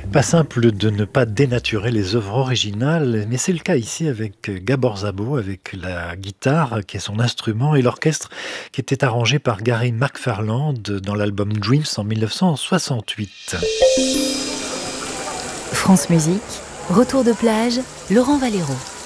Pas simple de ne pas dénaturer les œuvres originales, mais c'est le cas ici avec Gabor Szabo, avec la guitare qui est son instrument et l'orchestre qui était arrangé par Gary McFarland dans l'album Dreams en 1968. France Musique, retour de plage, Laurent Valero.